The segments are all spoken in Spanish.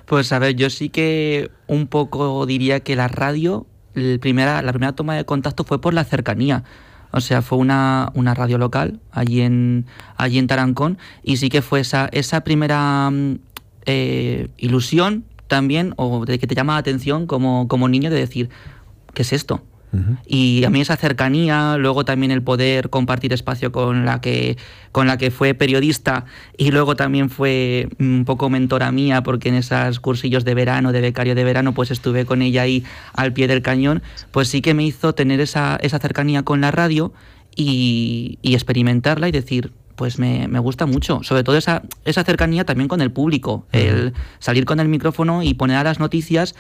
Pues a ver, yo sí que un poco diría que la radio, la primera toma de contacto fue por la cercanía. O sea, fue una radio local allí en Tarancón, y sí que fue esa primera ilusión también, o de que te llama la atención como niño, de decir, ¿qué es esto? Uh-huh. Y a mí esa cercanía, luego también el poder compartir espacio con la que fue periodista, y luego también fue un poco mentora mía, porque en esos cursillos de verano, de becario de verano, pues estuve con ella ahí al pie del cañón, pues sí que me hizo tener esa cercanía con la radio y experimentarla y decir, pues me gusta mucho, sobre todo esa cercanía también con el público, uh-huh. El salir con el micrófono y poner a las noticias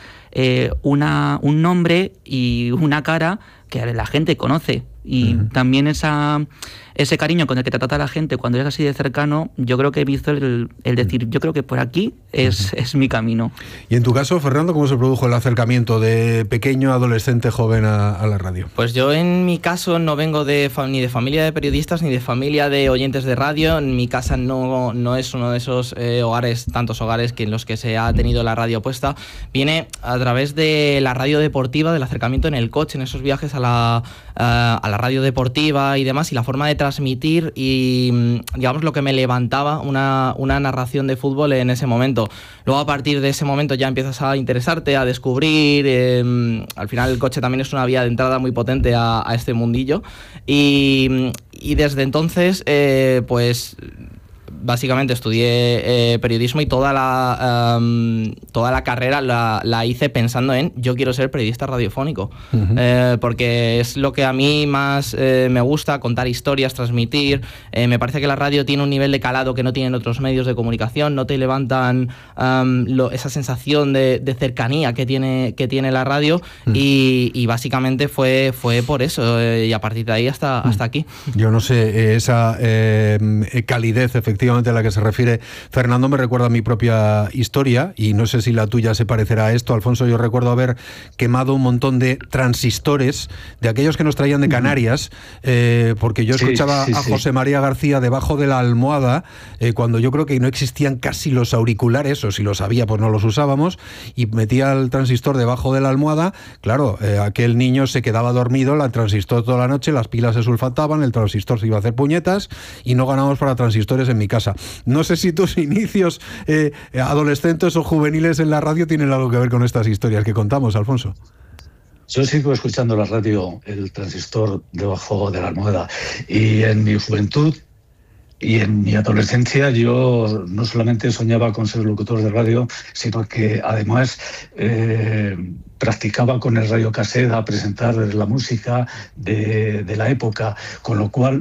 un nombre y una cara que la gente conoce, y uh-huh. también ese cariño con el que te trata la gente cuando eres así de cercano, yo creo que me hizo el decir, yo creo que por aquí es mi camino. Y en tu caso, Fernando, ¿cómo se produjo el acercamiento de pequeño, adolescente, joven a la radio? Pues yo en mi caso no vengo ni de familia de periodistas ni de familia de oyentes de radio. En mi casa no es uno de esos tantos hogares que en los que se ha tenido la radio puesta. Viene a través de la radio deportiva, del acercamiento en el coche, en esos viajes a la radio deportiva y demás, y la forma de transmitir y, digamos, lo que me levantaba una narración de fútbol en ese momento. Luego, a partir de ese momento ya empiezas a interesarte, a descubrir, al final el coche también es una vía de entrada muy potente a este mundillo, y desde entonces pues básicamente estudié periodismo, y toda la carrera la hice pensando en yo quiero ser periodista radiofónico, uh-huh. Porque es lo que a mí más me gusta, contar historias, transmitir. Me parece que la radio tiene un nivel de calado que no tienen otros medios de comunicación, no te levantan esa sensación de cercanía que tiene la radio, uh-huh. y básicamente fue por eso, y a partir de ahí hasta aquí. Yo no sé, esa calidez efectivamente a la que se refiere Fernando me recuerda a mi propia historia, y no sé si la tuya se parecerá a esto, Alfonso. Yo recuerdo haber quemado un montón de transistores, de aquellos que nos traían de Canarias, porque yo escuchaba a José María García debajo de la almohada, cuando yo creo que no existían casi los auriculares, o si los había pues no los usábamos, y metía el transistor debajo de la almohada. Claro, aquel niño se quedaba dormido, el transistor toda la noche, las pilas se sulfataban, el transistor se iba a hacer puñetas, y no ganamos para transistores en mi casa. No sé si tus inicios adolescentes o juveniles en la radio tienen algo que ver con estas historias que contamos, Alfonso. Yo sigo escuchando la radio, el transistor debajo de la almohada, y en mi juventud y en mi adolescencia yo no solamente soñaba con ser locutor de radio, sino que además practicaba con el radio cassette a presentar la música de la época, con lo cual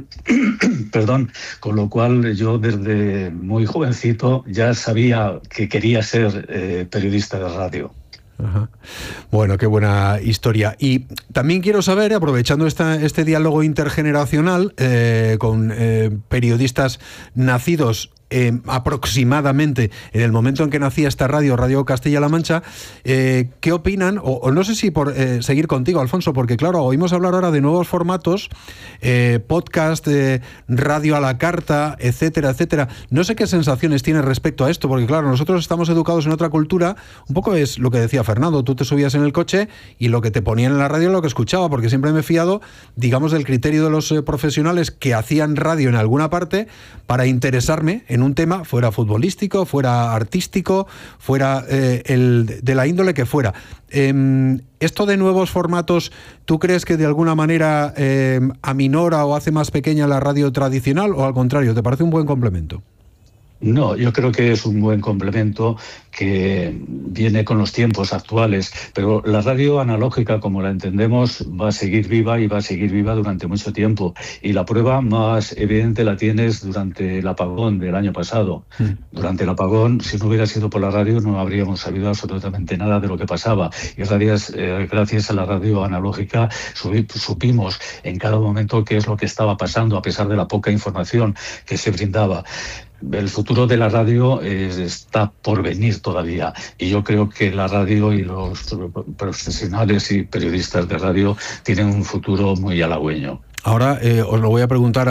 yo desde muy jovencito ya sabía que quería ser periodista de radio. Ajá. Bueno, qué buena historia. Y también quiero saber, aprovechando este diálogo intergeneracional con periodistas nacidos aproximadamente en el momento en que nacía esta Radio Castilla-La Mancha, ¿qué opinan? O no sé si por seguir contigo, Alfonso, porque claro, oímos hablar ahora de nuevos formatos, podcast, radio a la carta, etcétera, etcétera. No sé qué sensaciones tienes respecto a esto, porque claro, nosotros estamos educados en otra cultura. Un poco es lo que decía Fernando, tú te subías en el coche y lo que te ponían en la radio es lo que escuchaba, porque siempre me he fiado, digamos, del criterio de los profesionales que hacían radio en alguna parte para interesarme en un tema, fuera futbolístico, fuera artístico, fuera de la índole que fuera. ¿Esto de nuevos formatos, tú crees que de alguna manera aminora o hace más pequeña la radio tradicional, o al contrario, te parece un buen complemento? No, yo creo que es un buen complemento que viene con los tiempos actuales, pero la radio analógica, como la entendemos, va a seguir viva, y va a seguir viva durante mucho tiempo. Y la prueba más evidente la tienes durante el apagón del año pasado. Durante el apagón, si no hubiera sido por la radio, no habríamos sabido absolutamente nada de lo que pasaba. Y gracias a la radio analógica supimos en cada momento qué es lo que estaba pasando, a pesar de la poca información que se brindaba. El futuro de la radio está por venir todavía, y yo creo que la radio y los profesionales y periodistas de radio tienen un futuro muy halagüeño. Ahora os lo voy a preguntar a la inversa. Contigo lo he comentado fuera de micrófono, Fernando, sí, alguna vez, que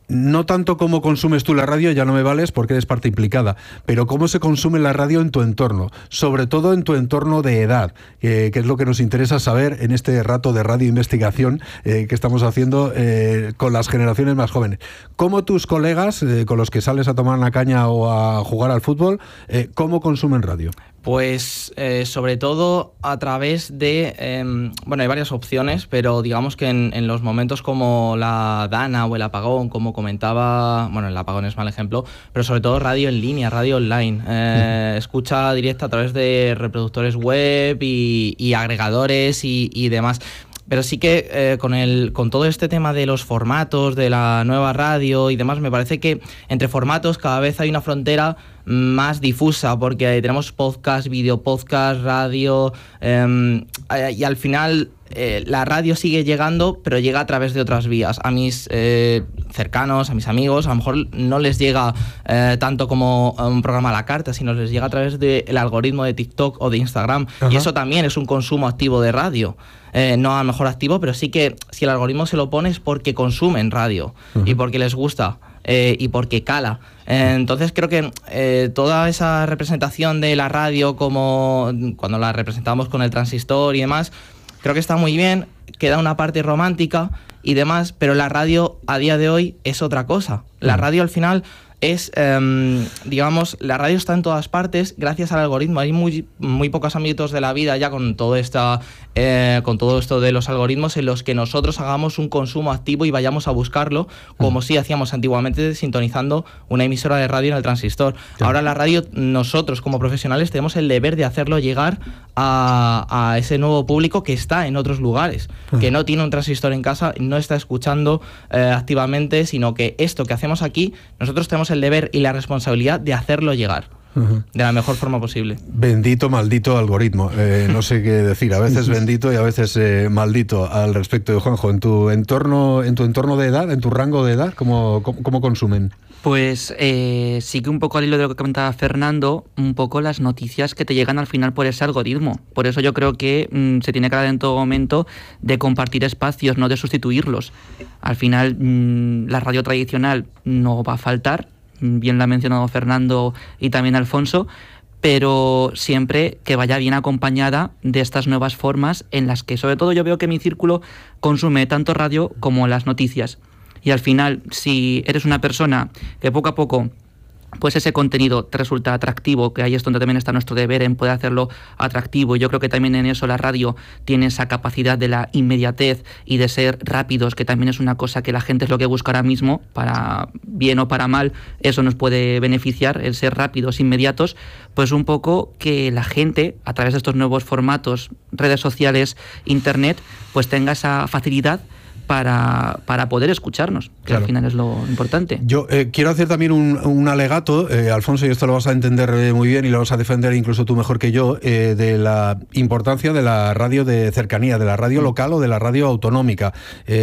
no tanto cómo consumes tú la radio, ya no me vales porque eres parte implicada, pero cómo se consume la radio en tu entorno, sobre todo en tu entorno de edad, que es lo que nos interesa saber en este rato de radio investigación que estamos haciendo con las generaciones más jóvenes. ¿Cómo tus colegas, con los que sales a tomar una caña o a jugar al fútbol, cómo consumen radio? Pues sobre todo a través de, hay varias opciones, pero digamos que en los momentos como la Dana o el apagón, como comentaba, el apagón es mal ejemplo, pero sobre todo radio en línea, radio online, escucha directa a través de reproductores web y agregadores y demás. Pero sí que con todo este tema de los formatos, de la nueva radio y demás, me parece que entre formatos cada vez hay una frontera más difusa, porque tenemos podcast, videopodcast, radio, y al final la radio sigue llegando, pero llega a través de otras vías. A mis cercanos, a mis amigos, a lo mejor no les llega tanto como un programa a la carta, sino les llega a través del algoritmo de TikTok o de Instagram. Ajá. Y eso también es un consumo activo de radio. No a lo mejor activo, pero sí que si el algoritmo se lo pone es porque consumen radio. Uh-huh. Y porque les gusta. Y porque cala. Entonces creo que toda esa representación de la radio, como cuando la representamos con el transistor y demás, creo que está muy bien, queda una parte romántica y demás, pero la radio a día de hoy es otra cosa. La radio al final es, la radio está en todas partes gracias al algoritmo. Hay muy pocos ámbitos de la vida ya con todo esto de los algoritmos en los que nosotros hagamos un consumo activo y vayamos a buscarlo, como si hacíamos antiguamente sintonizando una emisora de radio en el transistor. Sí. Ahora la radio, nosotros como profesionales tenemos el deber de hacerlo llegar a ese nuevo público que está en otros lugares, que no tiene un transistor en casa, no está escuchando activamente, sino que esto que hacemos aquí, nosotros tenemos el deber y la responsabilidad de hacerlo llegar de la mejor forma posible. Bendito, maldito algoritmo. No sé qué decir. A veces bendito y a veces maldito al respecto de Juanjo. En tu entorno de edad, en tu rango de edad, ¿cómo consumen? Pues sí que un poco al hilo de lo que comentaba Fernando, un poco las noticias que te llegan al final por ese algoritmo. Por eso yo creo que se tiene que hablar en todo momento de compartir espacios, no de sustituirlos. Al final la radio tradicional no va a faltar, bien la ha mencionado Fernando y también Alfonso, pero siempre que vaya bien acompañada de estas nuevas formas en las que sobre todo yo veo que mi círculo consume tanto radio como las noticias. Y al final, si eres una persona que poco a poco pues ese contenido te resulta atractivo, que ahí es donde también está nuestro deber en poder hacerlo atractivo. Yo creo que también en eso la radio tiene esa capacidad de la inmediatez y de ser rápidos, que también es una cosa que la gente es lo que busca ahora mismo, para bien o para mal, eso nos puede beneficiar, el ser rápidos, inmediatos, pues un poco que la gente, a través de estos nuevos formatos, redes sociales, internet, pues tenga esa facilidad para poder escucharnos, que claro, al final es lo importante. Yo quiero hacer también un alegato, Alfonso, y esto lo vas a entender muy bien y lo vas a defender incluso tú mejor que yo, de la importancia de la radio de cercanía, de la radio local o de la radio autonómica.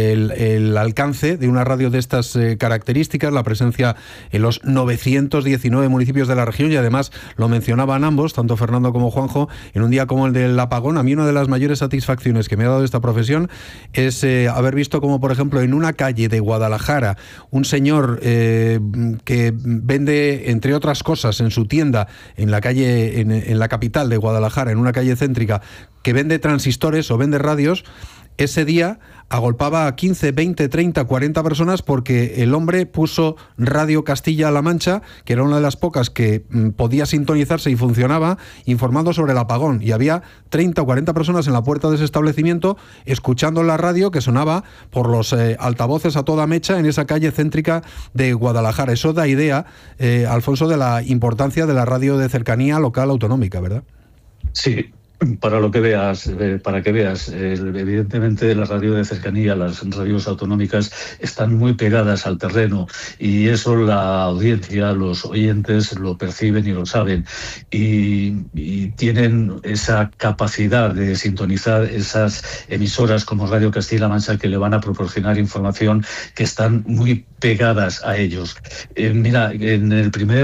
El alcance de una radio de estas características, la presencia en los 919 municipios de la región, y además lo mencionaban ambos, tanto Fernando como Juanjo, en un día como el del apagón. A mí una de las mayores satisfacciones que me ha dado esta profesión es haber visto como, por ejemplo, en una calle de Guadalajara, un señor que vende, entre otras cosas, en su tienda, en la calle, en la capital de Guadalajara, en una calle céntrica, que vende transistores o vende radios, ese día agolpaba a 15, 20, 30, 40 personas porque el hombre puso Radio Castilla-La Mancha, que era una de las pocas que podía sintonizarse y funcionaba, informando sobre el apagón. Y había 30 o 40 personas en la puerta de ese establecimiento escuchando la radio que sonaba por los altavoces a toda mecha en esa calle céntrica de Guadalajara. Eso da idea, Alfonso, de la importancia de la radio de cercanía local autonómica, ¿verdad? Sí. Para que veas, evidentemente la radio de cercanía, las radios autonómicas están muy pegadas al terreno y eso la audiencia, los oyentes lo perciben y lo saben y tienen esa capacidad de sintonizar esas emisoras como Radio Castilla-La Mancha que le van a proporcionar información que están muy pegadas a ellos. Mira, en el primer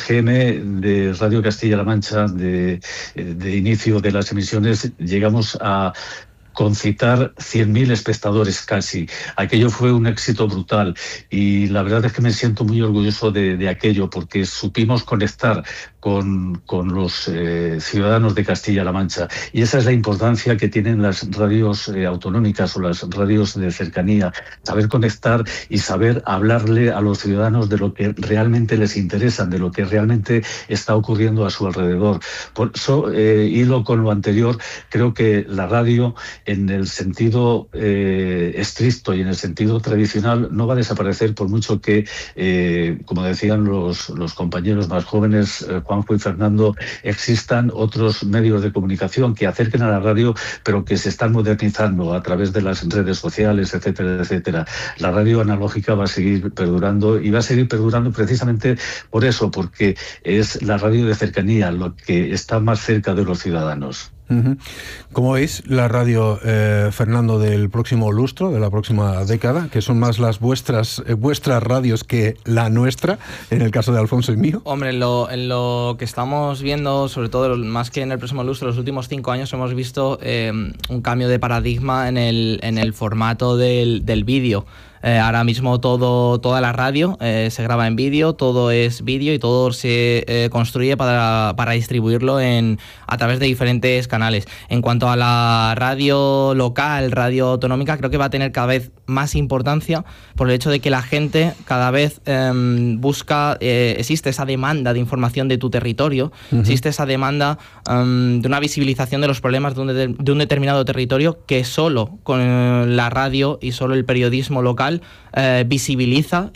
GM de Radio Castilla-La Mancha de inicio de las emisiones llegamos a concitar 100.000 espectadores casi. Aquello fue un éxito brutal y la verdad es que me siento muy orgulloso de aquello, porque supimos conectar con los ciudadanos de Castilla-La Mancha, y esa es la importancia que tienen las radios autonómicas o las radios de cercanía, saber conectar y saber hablarle a los ciudadanos de lo que realmente les interesa, de lo que realmente está ocurriendo a su alrededor. Por eso, hilo con lo anterior, creo que la radio, en el sentido estricto y en el sentido tradicional, no va a desaparecer por mucho que, como decían los compañeros más jóvenes, Juanjo y Fernando, existan otros medios de comunicación que acerquen a la radio, pero que se están modernizando a través de las redes sociales, etcétera, etcétera. La radio analógica va a seguir perdurando, y va a seguir perdurando precisamente por eso, porque es la radio de cercanía, lo que está más cerca de los ciudadanos. ¿Cómo veis la radio, Fernando, del próximo lustro, de la próxima década, que son más las vuestras radios que la nuestra, en el caso de Alfonso y mío? Hombre, en lo que estamos viendo, sobre todo más que en el próximo lustro, los últimos 5 años hemos visto un cambio de paradigma en el formato del vídeo. Ahora mismo toda la radio se graba en vídeo, todo es vídeo y todo se construye para distribuirlo a través de diferentes canales. En cuanto a la radio local, radio autonómica, creo que va a tener cada vez más importancia por el hecho de que la gente cada vez busca, existe esa demanda de información de tu territorio, existe esa demanda de una visibilización de los problemas de un determinado territorio que solo con la radio y solo el periodismo local visibiliza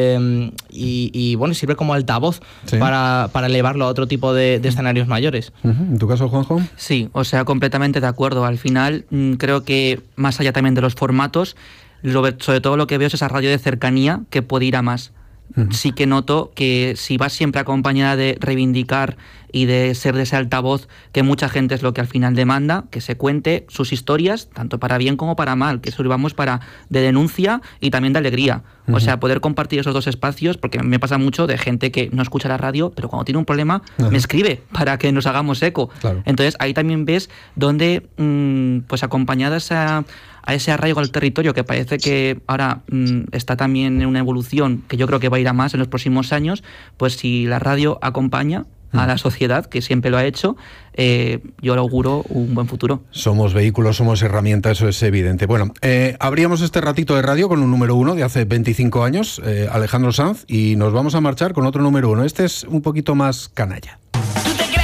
y bueno, sirve como altavoz, sí, para elevarlo a otro tipo de escenarios mayores. ¿En tu caso, Juanjo? Sí, o sea, completamente de acuerdo. Al final, creo que más allá también de los formatos, sobre todo lo que veo es esa radio de cercanía que puede ir a más. Sí que noto que si vas siempre acompañada de reivindicar y de ser de ese altavoz, que mucha gente es lo que al final demanda, que se cuente sus historias, tanto para bien como para mal, que sirvamos de denuncia y también de alegría. O sea, poder compartir esos dos espacios, porque me pasa mucho de gente que no escucha la radio, pero cuando tiene un problema me escribe para que nos hagamos eco. Claro. Entonces ahí también ves donde, pues acompañada a ese arraigo al territorio, que parece que ahora está también en una evolución que yo creo que va a ir a más en los próximos años, pues si la radio acompaña a la sociedad, que siempre lo ha hecho, yo le auguro un buen futuro. Somos vehículos, somos herramientas, eso es evidente. Bueno, abríamos este ratito de radio con un número 1 de hace 25 años, Alejandro Sanz, y nos vamos a marchar con otro número 1. Este es un poquito más canalla.